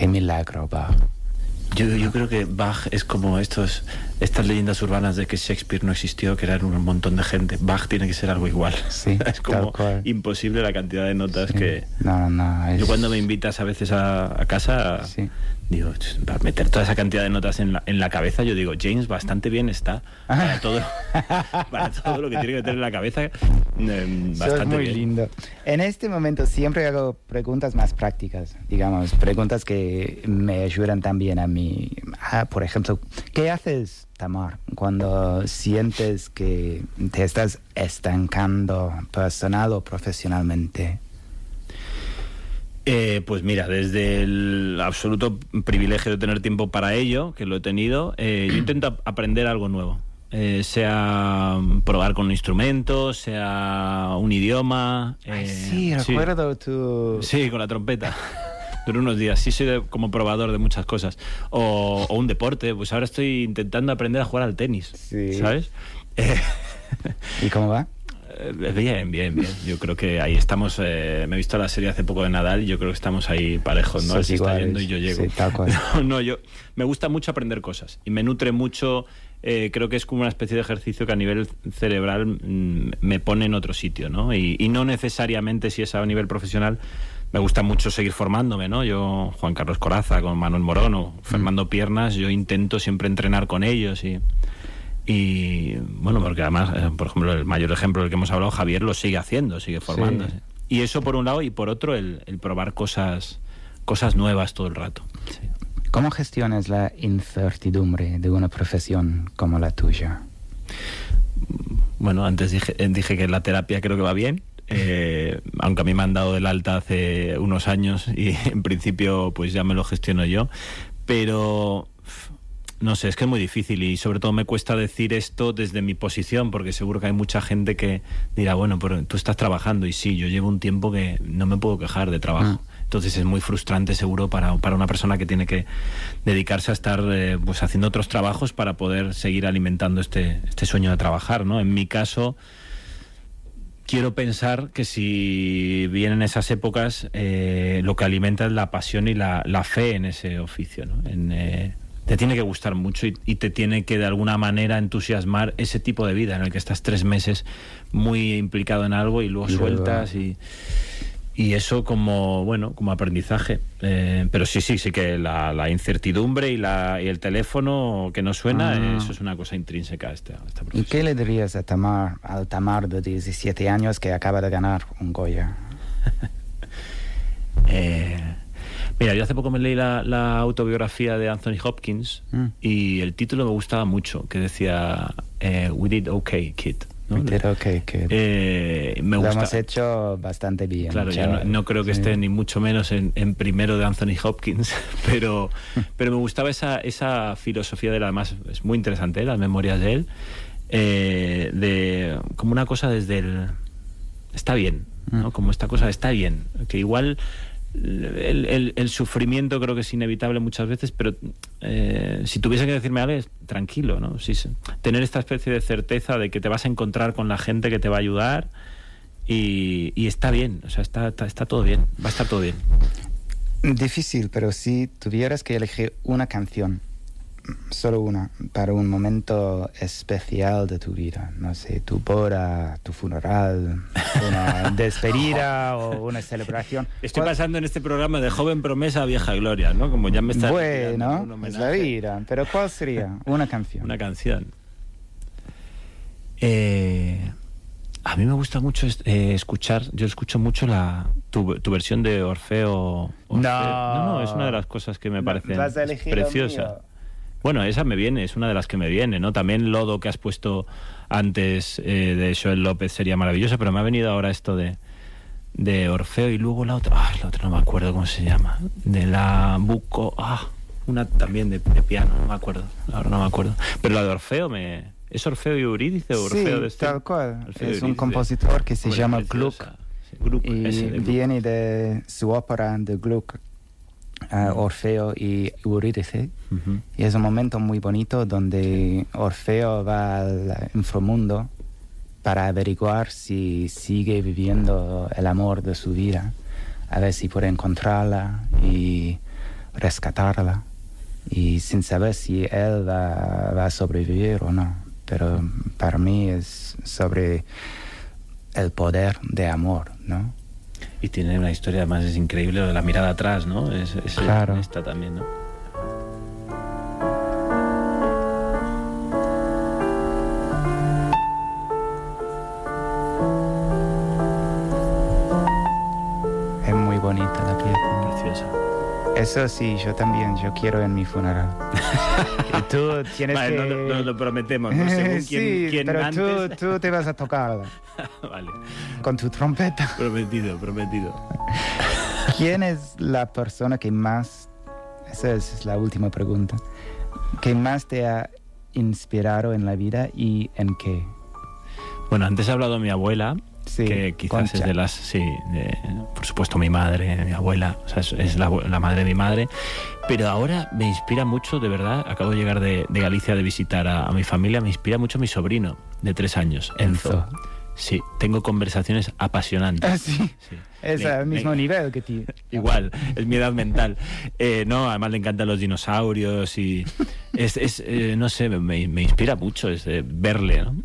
Qué milagro, Bach. Yo creo que Bach es como estas leyendas urbanas de que Shakespeare no existió, que eran un montón de gente. Bach tiene que ser algo igual. Sí, es como imposible la cantidad de notas que... No. Yo cuando me invitas a veces a casa, digo, para meter toda esa cantidad de notas en la cabeza, yo digo, James, bastante bien está. Para todo lo que tiene que meter en la cabeza, bastante es muy bien. Lindo. En este momento siempre hago preguntas más prácticas, digamos, preguntas que me ayudan también a mí. Por ejemplo, ¿qué haces, Tamar, cuando sientes que te estás estancando personal o profesionalmente? Pues mira, desde el absoluto privilegio de tener tiempo para ello, que lo he tenido, yo intento aprender algo nuevo. Sea probar con un instrumento, sea un idioma. Recuerdo tu... Sí, con la trompeta. Durante unos días. Sí, soy como probador de muchas cosas. O un deporte. Pues ahora estoy intentando aprender a jugar al tenis. Sí. ¿Sabes? ¿Y cómo va? Bien. Yo creo que ahí estamos. Me he visto la serie hace poco de Nadal y yo creo que estamos ahí parejos, ¿no? Él se está yendo y yo llego. Sí, tal cual. Yo me gusta mucho aprender cosas y me nutre mucho. Creo que es como una especie de ejercicio que a nivel cerebral me pone en otro sitio, ¿no? Y no necesariamente si es a nivel profesional. Me gusta mucho seguir formándome, ¿no? Yo, Juan Carlos Corazza, con Manuel Morón o Fernando Piernas, yo intento siempre entrenar con ellos y bueno, porque además, por ejemplo, el mayor ejemplo del que hemos hablado, Javier, lo sigue haciendo, sigue formándose. Sí. Y eso por un lado, y por otro el probar cosas nuevas todo el rato. Sí. ¿Cómo gestionas la incertidumbre de una profesión como la tuya? Bueno, antes dije que la terapia creo que va bien. Aunque a mí me han dado el alta hace unos años y en principio pues ya me lo gestiono yo, pero no sé, es que es muy difícil y sobre todo me cuesta decir esto desde mi posición, porque seguro que hay mucha gente que dirá, bueno, pero tú estás trabajando, y sí, yo llevo un tiempo que no me puedo quejar de trabajo. Entonces es muy frustrante seguro para una persona que tiene que dedicarse a estar pues haciendo otros trabajos para poder seguir alimentando este sueño de trabajar, ¿no? En mi caso, quiero pensar que si vienen esas épocas, lo que alimenta es la pasión y la fe en ese oficio, ¿no? Te tiene que gustar mucho y te tiene que de alguna manera entusiasmar ese tipo de vida en el que estás 3 meses muy implicado en algo y luego sueltas y eso como aprendizaje. Pero sí que la incertidumbre y el teléfono que no suena, eso es una cosa intrínseca a esta profesión. ¿Y qué le dirías al Tamar de 17 años que acaba de ganar un Goya? Mira, yo hace poco me leí la autobiografía de Anthony Hopkins y el título me gustaba mucho, que decía We did okay, kid, ¿no? We did okay, kid. Me gusta. Lo hemos hecho bastante bien. Claro, yo no creo que esté ni mucho menos en primero de Anthony Hopkins, pero me gustaba esa filosofía de él. Además es muy interesante, las memorias de él, de como una cosa desde el está bien, ¿no? Como esta cosa está bien, que igual el sufrimiento creo que es inevitable muchas veces, pero si tuviese que decirme algo, es tranquilo, ¿no? Sí, tener esta especie de certeza de que te vas a encontrar con la gente que te va a ayudar y está bien, o sea, está todo bien, va a estar todo bien. Difícil, pero si tuvieras que elegir una canción, solo una, para un momento especial de tu vida, no sé, tu boda, tu funeral, una despedida o una celebración. Estoy pasando en este programa de joven promesa a vieja gloria, ¿no? Como ya me está... Bueno, es la vida, pero ¿cuál sería una canción? Una canción. A mí me gusta mucho escuchar, yo escucho mucho tu versión de Orfeo. No, es una de las cosas que me parecen preciosa. Bueno, esa me viene, es una de las que me viene, ¿no? También Lodo, que has puesto antes de Joel López, sería maravillosa, pero me ha venido ahora esto de Orfeo y luego la otra no me acuerdo cómo se llama, de la Buco, una también de piano, no me acuerdo, ahora no me acuerdo. Pero la de Orfeo ¿es Orfeo y Eurídice o Orfeo de tal cual. Es un compositor que se llama Gluck, y viene de su ópera de Gluck, Orfeo y Eurídice, y es un momento muy bonito donde Orfeo va al inframundo para averiguar si sigue viviendo el amor de su vida, a ver si puede encontrarla, y rescatarla y sin saber si él va a sobrevivir o no. Pero para mí es sobre el poder de amor, ¿no? Y tiene una historia, además es increíble, lo de la mirada atrás, ¿no? Claro. Esta también, ¿no? Es muy bonita la pieza. Preciosa. Eso sí, yo quiero en mi funeral. Y tú tienes vale, que... no lo prometemos, ¿no? Según sí, quién pero antes... tú te vas a tocarla. Vale. Con tu trompeta. Prometido. ¿Quién es la persona que más... Esa es la última pregunta. ¿Que más te ha inspirado en la vida y en qué? Bueno, antes he hablado de mi abuela, sí, que quizás Concha. es de las... Sí, por supuesto mi madre, mi abuela, o sea, es la madre de mi madre. Pero ahora me inspira mucho, de verdad, acabo de llegar de Galicia de visitar a mi familia, me inspira mucho mi sobrino de 3 años, Enzo. Sí, tengo conversaciones apasionantes. Ah, sí. Es al mismo nivel que ti. Igual, es mi edad mental. No, además le encantan los dinosaurios y no sé, me inspira mucho verle, ¿no?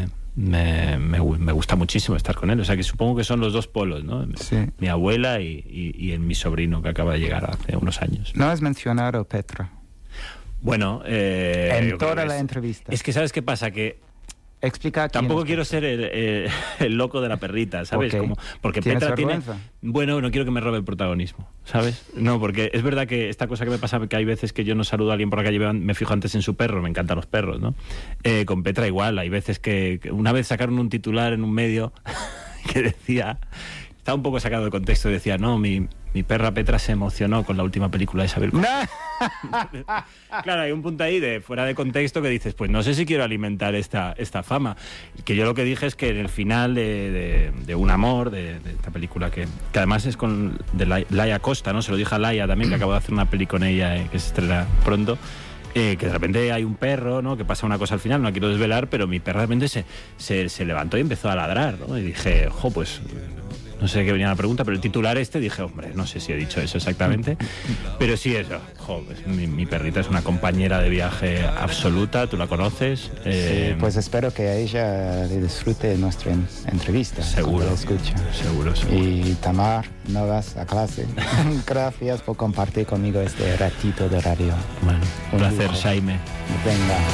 Me gusta muchísimo estar con él. O sea que supongo que son los dos polos, ¿no? Sí. Mi abuela y mi sobrino que acaba de llegar hace unos años. No has mencionado Petra. Bueno, en toda la entrevista. Es que ¿sabes qué pasa? Que explica. Tampoco quiero ser el loco de la perrita, ¿sabes? Okay. Porque ¿Tienes Petra vergüenza? Bueno, no quiero que me robe el protagonismo, ¿sabes? No, porque es verdad que esta cosa que me pasa, que hay veces que yo no saludo a alguien por la calle, me fijo antes en su perro, me encantan los perros, ¿no? Con Petra igual, hay veces que una vez sacaron un titular en un medio que decía... Estaba un poco sacado de contexto y decía, no, mi perra Petra se emocionó con la última película de Isabel Costa. Claro, hay un punto ahí de fuera de contexto que dices, pues no sé si quiero alimentar esta fama. Que yo lo que dije es que en el final de Un amor, de esta película que además es de Laia Costa, ¿no? Se lo dije a Laia también, que acabo de hacer una peli con ella que se estrena pronto. Que de repente hay un perro, ¿no? Que pasa una cosa al final, no la quiero desvelar, pero mi perra de repente se levantó y empezó a ladrar, ¿no? Y dije, pues... No sé qué venía la pregunta, pero el titular dije, hombre, no sé si he dicho eso exactamente, pero sí eso, pues mi perrita es una compañera de viaje absoluta, tú la conoces. Sí, pues espero que a ella le disfrute nuestra entrevista. Seguro. Seguro. Y Tamar, no vas a clase. Gracias por compartir conmigo este ratito de radio. Bueno, un placer, Jaime. Venga.